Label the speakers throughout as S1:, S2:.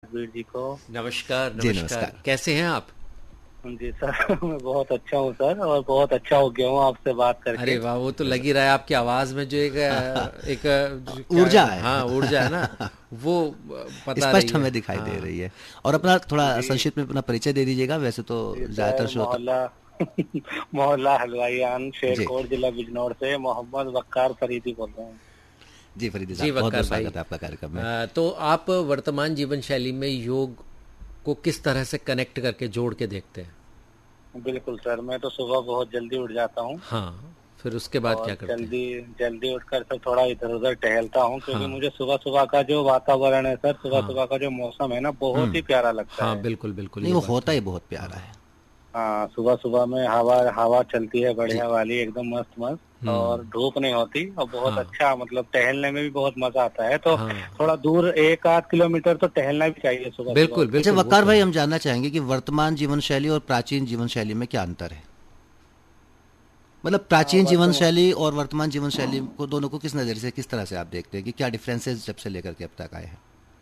S1: वीर जी को।
S2: नमस्कार
S3: जी
S2: नमस्कार।
S3: नमस्कार।
S2: कैसे हैं आप?
S1: जी सर मैं बहुत अच्छा हूँ सर, और बहुत अच्छा हो गया हूँ आपसे बात करके।
S2: अरे वाह, वो तो लग ही रहा है आपकी आवाज में जो एक जो क्या
S3: ऊर्जा है।
S2: हाँ ऊर्जा है ना, वो बता रही
S3: स्पष्ट
S2: है।
S3: हमें दिखाई दे
S2: हाँ
S3: रही है। और अपना थोड़ा
S1: जी
S3: संक्षिप्त में अपना परिचय दे दीजिएगा, वैसे तो
S1: जी
S3: ज्यादातर
S1: सर,
S3: श्रोता।
S1: मोहल्ला मोहल्ला हलवाईयान,
S3: जी
S1: शेरकोट, जिला बिजनौर से मोहम्मद वक्कार फरीदी बोल रहा हूँ।
S3: जी फरीदी
S2: जी
S3: साहब, बहुत
S2: वक्कार
S3: बहुत
S2: भाई,
S3: स्वागत है आपका कार्यक्रम में।
S2: तो आप वर्तमान जीवन शैली में योग को किस तरह से कनेक्ट करके जोड़ के देखते हैं?
S1: बिल्कुल सर, मैं तो सुबह बहुत जल्दी उठ जाता हूँ,
S2: हाँ, फिर उसके बाद
S1: और
S2: क्या करते हैं?
S1: जल्दी जल्दी उठकर सर थोड़ा इधर उधर टहलता हूँ, क्योंकि
S2: हाँ
S1: मुझे सुबह सुबह का जो वातावरण है सर, सुबह
S2: हाँ
S1: सुबह का जो मौसम है ना, बहुत ही
S3: हम्म।
S1: प्यारा लगता
S2: हाँ,
S1: है।
S2: बिल्कुल बिल्कुल,
S3: नहीं,
S2: ये
S3: वो
S2: बात तो
S3: होता ही
S2: है।
S3: बहुत प्यारा
S2: हाँ।
S3: है।
S1: हाँ, सुबह सुबह में हवा हवा चलती है
S3: जी।
S1: बढ़िया वाली, एकदम मस्त मस्त,
S2: हम्म।
S1: और धूप नहीं होती, और बहुत
S2: हाँ
S1: अच्छा, मतलब टहलने में भी बहुत मजा आता है। तो
S2: हाँ,
S1: थोड़ा दूर 1 आध किलोमीटर तो टहलना भी चाहिए सुबह सुबह
S2: बिल्कुल
S1: उठ के।
S3: अच्छा
S2: बिल्कुल, वो
S3: वकार
S2: तो
S3: भाई,
S2: है।
S3: हम जानना चाहेंगे कि वर्तमान जीवन शैली और प्राचीन जीवन शैली में क्या अंतर है? मतलब
S1: हाँ,
S3: प्राचीन जीवन
S1: वर्तमान
S3: शैली और वर्तमान जीवन शैली को, दोनों को किस नज़रिए से, किस तरह से आप देखते हैं कि क्या डिफरेंसेस जब से लेकर के अब तक आए हैं?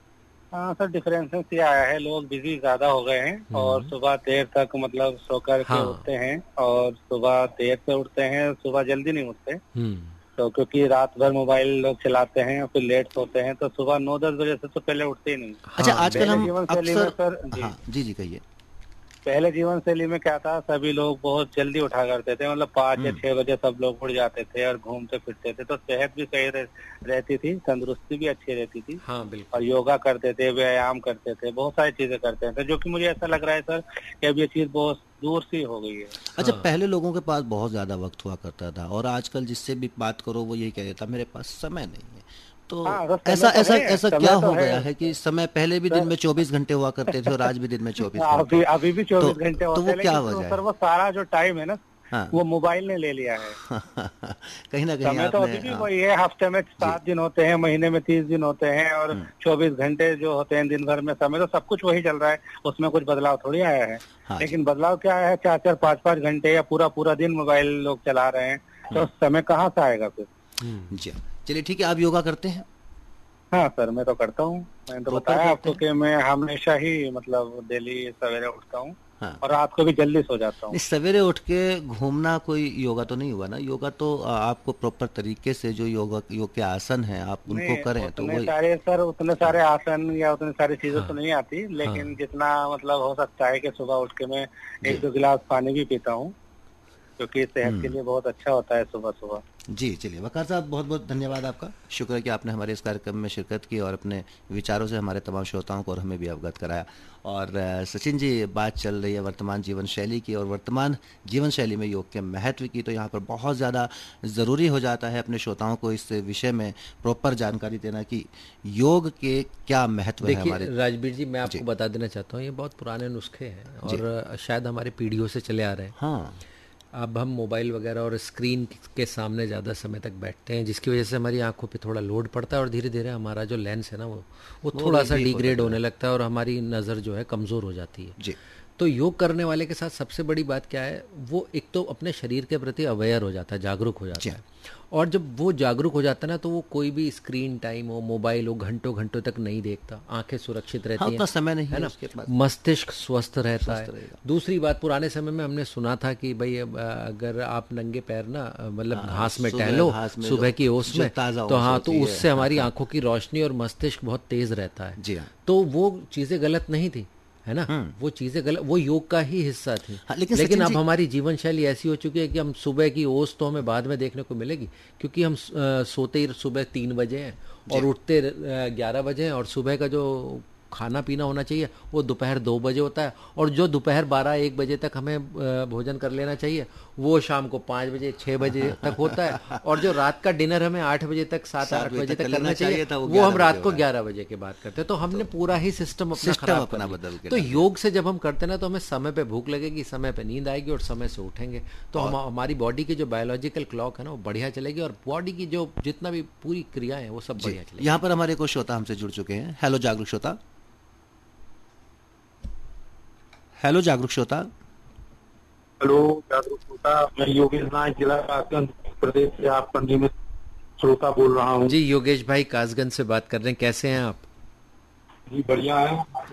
S1: हाँ सर, डिफरेंसेस ये आया है, लोग बिजी ज्यादा हो गए हैं, और
S2: हम्म।
S1: सुबह देर तक मतलब सो कर के
S2: हाँ।
S1: उठते हैं, और सुबह देर से उठते हैं, सुबह जल्दी नहीं उठते।
S2: हम्म।
S1: तो क्योंकि रात भर मोबाइल लोग चलाते हैं और फिर लेट सोते हैं, तो सुबह 9 10 बजे से तो पहले उठते ही नहीं।
S3: अच्छा,
S2: हाँ
S3: आजकल
S1: पहले
S3: हम
S1: जीवन शैली में
S3: अक्सर।
S1: सर जी,
S3: हाँ जी जी, कहिए।
S1: पहले जीवन शैली में क्या था, सभी लोग बहुत जल्दी उठा करते थे, मतलब 5 या 6 बजे सब लोग उठ जाते थे और घूमते फिरते थे, तो सेहत भी सही रहती थी, तंदुरुस्ती भी अच्छी रहती थी,
S2: हाँ,
S1: और
S2: बिल्कुल।
S1: योगा करते थे, व्यायाम करते थे, बहुत सारी चीजें करते थे, जो कि मुझे ऐसा लग रहा है सर कि अब ये चीज बहुत दूर सी हो गई है।
S3: अच्छा,
S2: हाँ,
S3: पहले लोगों के पास बहुत ज़्यादा वक्त हुआ करता था, और आजकल जिससे भी बात करो वो यही कह देता मेरे पास समय नहीं है। तो
S1: हाँ सर,
S3: ऐसा
S1: समय तो
S3: ऐसा
S1: है,
S3: ऐसा क्या
S1: समय तो
S3: हो
S1: है
S3: गया है कि समय पहले भी दिन
S1: सर।
S3: में 24 घंटे हुआ करते थे और आज भी दिन में 24 घंटे?
S1: अभी अभी भी
S3: तो
S1: 24 घंटे
S3: तो
S1: होते
S3: वो
S1: हैं,
S3: क्या
S1: लेकिन
S3: वजह
S1: सर
S3: है?
S1: वो सारा जो टाइम है ना,
S3: हाँ।
S1: वो मोबाइल ने ले लिया है।
S3: कहीं ना कहीं
S1: समय तो
S3: आपने,
S1: अभी भी
S3: हाँ।
S1: वही है, हफ्ते में
S3: जी।
S1: 7 दिन होते हैं, महीने में 30 दिन होते हैं, और
S3: हम्म।
S1: 24 घंटे जो होते हैं दिन भर में, समय तो सब कुछ वही चल रहा है, उसमें कुछ बदलाव थोड़ी आया है।
S3: हाँ जी।
S1: लेकिन बदलाव क्या आया है, 4 4 5 5 घंटे या पूरा पूरा दिन मोबाइल लोग चला रहे हैं, तो समय कहाँ से आएगा फिर।
S2: हम्म।
S3: जी हाँ। चलिए ठीक है, आप योगा करते हैं?
S1: हाँ सर, मैं तो करता हूँ। मैंने तो
S3: प्रॉपर
S1: बताया
S3: करते
S1: आपको
S3: हैं?
S1: कि मैं हमेशा ही मतलब डेली सवेरे उठता हूँ,
S3: हाँ।
S1: और रात को भी जल्दी सो जाता
S3: नहीं,
S1: हूँ।
S3: सवेरे उठ के घूमना कोई योगा तो नहीं हुआ ना? योगा तो आपको प्रॉपर तरीके से जो योग के आसन हैं आप उनको
S1: नहीं,
S3: करें तो
S1: उतने
S3: वही।
S1: सारे सर, उतने
S3: हाँ
S1: सारे आसन या उतनी सारी चीजें तो
S2: हाँ
S1: नहीं आती, लेकिन
S2: हाँ।
S1: जितना मतलब हो सकता है कि सुबह उठ के मैं
S3: जी।
S1: 1 2 गिलास पानी भी पीता हूँ, क्योंकि सेहत के
S3: हम्म।
S1: लिए बहुत अच्छा होता है सुबह सुबह।
S3: जी चलिए, वकार साहब, बहुत बहुत धन्यवाद आपका। शुक्र है कि आपने हमारे इस कार्यक्रम में शिरकत की और अपने विचारों से हमारे तमाम श्रोताओं को और हमें भी अवगत कराया। और सचिन जी, बात चल रही है वर्तमान जीवन शैली की, और वर्तमान जीवन शैली में योग के महत्व की, तो यहाँ पर बहुत ज़्यादा ज़रूरी हो जाता है अपने श्रोताओं को इस विषय में प्रॉपर जानकारी देना कि योग के क्या महत्व है
S2: देखिए
S3: हमारे।
S2: राजबीर जी, मैं
S3: जी
S2: आपको बता देना चाहता हूँ, ये बहुत पुराने नुस्खे हैं
S3: जी।
S2: और शायद हमारे पीढ़ियों से चले आ रहे हैं।
S3: हाँ।
S2: अब हम मोबाइल वगैरह और स्क्रीन के सामने ज़्यादा समय तक बैठते हैं, जिसकी वजह से हमारी आंखों पे थोड़ा लोड पड़ता है, और धीरे धीरे हमारा जो लेंस है ना, वो
S3: वो
S2: थोड़ा सा
S3: वीक होता
S2: डिग्रेड
S3: चला
S2: होने
S3: है।
S2: लगता है, और हमारी नज़र जो है कमज़ोर हो जाती है।
S3: जी।
S2: तो योग करने वाले के साथ सबसे बड़ी बात क्या है, वो एक तो अपने शरीर के प्रति अवेयर हो जाता है, जागरूक हो
S3: जी।
S2: जाता है। और जब वो जागरूक हो जाता है ना, तो वो कोई भी स्क्रीन टाइम हो, मोबाइल हो, घंटों घंटों तक नहीं देखता, आंखें सुरक्षित
S3: हाँ,
S2: रहती हैं,
S3: उतना समय नहीं
S2: है
S3: है
S2: ना,
S3: उसके पास।
S2: मस्तिष्क स्वस्थ रहता
S3: स्वस्थ
S2: है।
S3: रहेगा।
S2: दूसरी बात, पुराने समय में हमने सुना था कि भाई अगर आप नंगे पैर ना मतलब
S3: हाँ,
S2: घास में
S3: सुबह
S2: टहलो
S3: घास में
S2: सुबह की ओस
S3: जो
S2: में,
S3: ताज़ा
S2: तो
S3: ओस
S2: हाँ, तो
S3: होती है।
S2: उससे हमारी आंखों की रोशनी और मस्तिष्क बहुत तेज रहता है।
S3: जी हाँ।
S2: तो वो चीज़ें गलत नहीं थी, है ना, वो चीज़ें गलत, वो योग का ही हिस्सा थी।
S3: हाँ, लेकिन
S2: लेकिन
S3: सचिन
S2: अब
S3: जी।
S2: हमारी जीवन शैली ऐसी हो चुकी है कि हम सुबह की ओस तो हमें बाद में देखने को मिलेगी, क्योंकि हम सोते ही सुबह 3 बजे हैं
S3: जी।
S2: और उठते 11 बजे हैं, और सुबह का जो खाना पीना होना चाहिए वो दोपहर 2 बजे होता है, और जो दोपहर 12 1 बजे तक हमें भोजन कर लेना चाहिए वो शाम को 5 बजे 6 बजे तक होता है, और जो रात का डिनर हमें 8 बजे तक 7 8 बजे तक करना चाहिए
S3: था,
S2: वो हम
S3: 11
S2: रात
S3: बजे
S2: को
S3: हो रहा है।
S2: 11 बजे के बाद करते हैं। तो हमने पूरा ही सिस्टम अपना
S3: सिस्टम
S2: खराब
S3: अपना
S2: कर
S3: बदल के
S2: लिया। तो
S3: डाल दिया।
S2: योग से जब हम करते हैं ना, तो हमें समय पे भूख लगेगी, समय पे नींद आएगी, और समय से उठेंगे, तो हम हमारी बॉडी की जो बायोलॉजिकल क्लॉक है ना, वो बढ़िया चलेगी, और बॉडी की जो जितना भी पूरी क्रियाएं हैं वो सब
S3: जी।
S2: बढ़िया चलेगी।
S3: यहाँ पर हमारे कुछ श्रोता हमसे जुड़ चुके हैं। हेलो जागरूक श्रोता। हेलो जागरूक श्रोता।
S4: हेलो जागरूक श्रोता, मैं योगेश नायक, जिला कासगंज प्रदेश से आपका नियमित श्रोता बोल रहा हूँ।
S2: जी योगेश भाई, कासगंज से बात कर रहे हैं, कैसे हैं आप?
S4: जी बढ़िया है।